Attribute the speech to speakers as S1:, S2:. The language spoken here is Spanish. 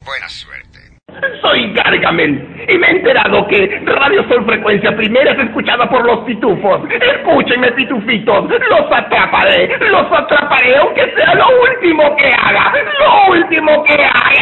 S1: Buena suerte.
S2: Soy Gargamel y me he enterado que Radio Sol Frecuencia Primera es escuchada por los pitufos. Escúchenme, pitufitos, los atraparé aunque sea lo último que haga, lo último que haga.